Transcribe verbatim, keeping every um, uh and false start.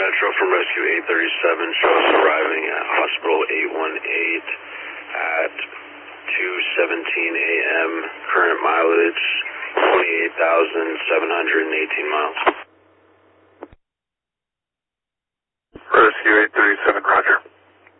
Metro from Rescue eight thirty-seven. Show us arriving at Hospital eight one eight at two seventeen a m Current mileage, twenty-eight thousand seven hundred eighteen miles.